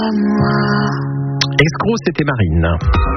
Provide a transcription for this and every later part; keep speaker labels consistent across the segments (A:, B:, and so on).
A: Escroc, c'était Marine.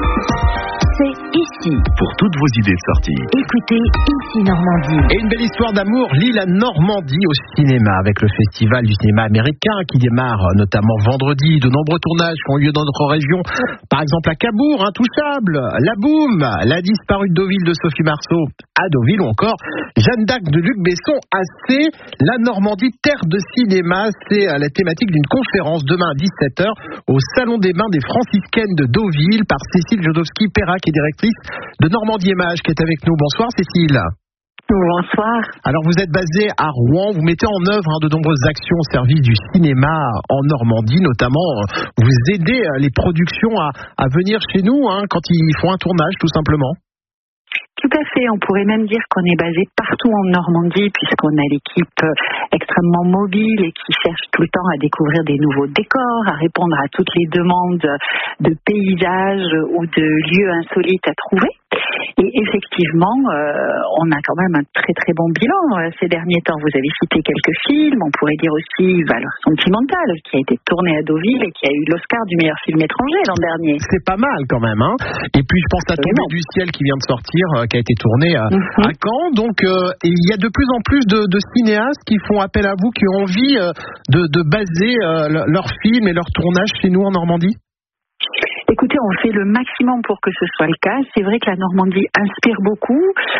B: C'est ici.
C: Pour toutes vos idées de sortie.
B: Écoutez Ici Normandie.
A: Et une belle histoire d'amour lie la Normandie au cinéma avec le Festival du cinéma américain qui démarre notamment vendredi. De nombreux tournages qui ont lieu dans notre région. Par exemple à Cabourg, Intouchable, La Boum, La disparue de Deauville de Sophie Marceau à Deauville ou encore Jeanne d'Arc de Luc Besson à C. La Normandie, terre de cinéma, c'est la thématique d'une conférence demain à 17h au Salon des Bains des Franciscaines de Deauville par Cécile Jodowski-Perra qui est directrice de Normandie Images qui est avec nous. Bonsoir Cécile.
B: Bonsoir.
A: Alors vous êtes basée à Rouen, vous mettez en œuvre de nombreuses actions au service du cinéma en Normandie, notamment vous aidez les productions à venir chez nous quand ils font un tournage tout simplement.
B: Tout à fait, on pourrait même dire qu'on est basé partout en Normandie puisqu'on a l'équipe extrêmement mobile et qui cherche tout le temps à découvrir des nouveaux décors, à répondre à toutes les demandes de paysages ou de lieux insolites à trouver. Et effectivement, on a quand même un très très bon bilan ces derniers temps. Vous avez cité quelques films, on pourrait dire aussi Valeurs sentimentales, qui a été tourné à Deauville et qui a eu l'Oscar du meilleur film étranger l'an dernier.
A: C'est pas mal quand même, hein. Et puis je pense à Tomber du ciel qui vient de sortir, qui a été tourné à Caen. Donc il y a de plus en plus de cinéastes qui font appel à vous, qui ont envie de baser leurs films et leurs tournages chez nous en Normandie.
B: Écoutez, on fait le maximum pour que ce soit le cas. C'est vrai que la Normandie inspire beaucoup.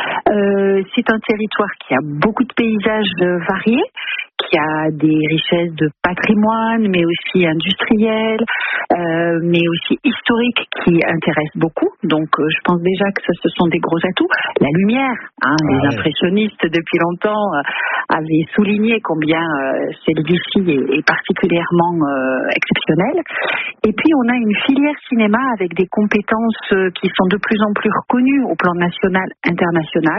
B: C'est un territoire qui a beaucoup de paysages variés, qui a des richesses de patrimoine, mais aussi industrielles, mais aussi historiques qui intéressent beaucoup. Donc, je pense déjà que ce sont des gros atouts. La lumière, les impressionnistes depuis longtemps avaient souligné combien celle-ci est particulièrement exceptionnelle. Et puis, on a une filière cinéma avec des compétences qui sont de plus en plus reconnues au plan national, international.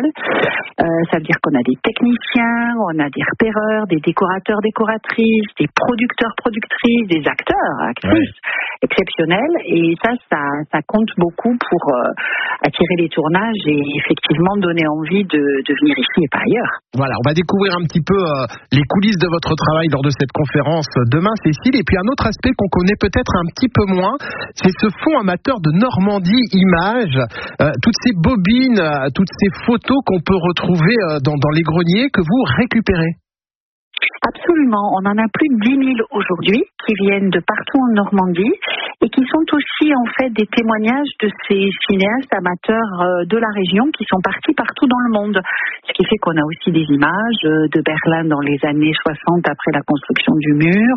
B: Ça veut dire qu'on a des techniciens, on a des repéreurs, des décorateurs, décoratrices, des producteurs, productrices, des acteurs, actrices exceptionnels. Et ça compte beaucoup pour attirer les tournages et effectivement donner envie de venir ici et pas ailleurs.
A: Voilà, on va découvrir un petit peu les coulisses de votre travail lors de cette conférence demain, Cécile. Et puis un autre aspect qu'on connaît peut-être un petit peu moins, c'est ce fonds amateur de Normandie Images. Toutes ces bobines, toutes ces photos qu'on peut retrouver dans les greniers que vous récupérez.
B: Absolument, on en a plus de 10 000 aujourd'hui qui viennent de partout en Normandie et qui sont aussi en fait des témoignages de ces cinéastes amateurs de la région qui sont partis partout dans le monde. Ce qui fait qu'on a aussi des images de Berlin dans les années 60 après la construction du mur,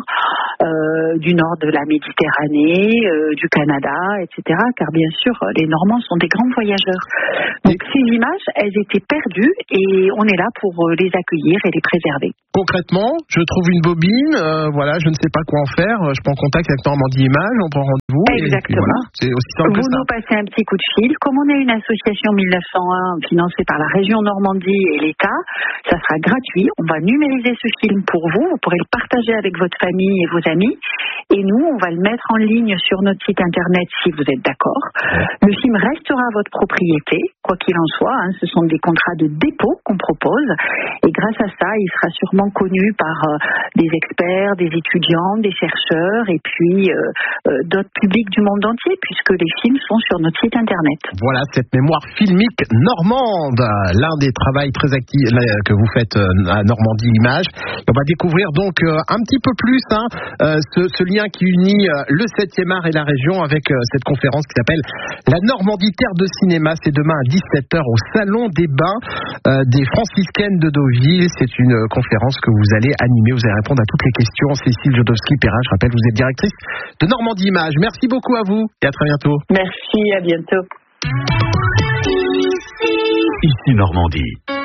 B: du nord de la Méditerranée, du Canada, etc. Car bien sûr, les Normands sont des grands voyageurs. Donc ces images, elles étaient perdues et on est là pour les accueillir et les préserver.
A: Concrètement, je trouve une bobine, je ne sais pas quoi en faire, je prends contact avec Normandie Images, on prend rendez-vous.
B: Exactement.
A: Voilà, c'est aussi simple que ça.
B: Vous nous passez un petit coup de fil. Comme on est une association 1901 financée par la région Normandie et l'État, ça sera gratuit. On va numériser ce film pour vous. Vous pourrez le partager avec votre famille et vos amis. Et nous, on va le mettre en ligne sur notre site internet si vous êtes d'accord. Le film restera à votre propriété, quoi qu'il en soit. Ce sont des contrats de dépôt qu'on propose. Et grâce à ça, il sera sûrement connu par des experts, des étudiants, des chercheurs et puis d'autres publics du monde entier puisque les films sont sur notre site internet.
A: Voilà cette mémoire filmique normande, l'un des travaux très actifs que vous faites à Normandie Images. On va découvrir donc un petit peu plus ce lien qui unit le 7e art et la région avec cette conférence qui s'appelle La Normandie, terre de cinéma. C'est demain à 17h au Salon des Bains des Franciscaines de Deauville. C'est une conférence que vous allez animer, vous allez répondre à toutes les questions. Cécile Jodowski-Perra, je rappelle, vous êtes directrice de Normandie Images. Merci beaucoup à vous et à très bientôt.
B: Merci, à bientôt.
C: Ici Normandie.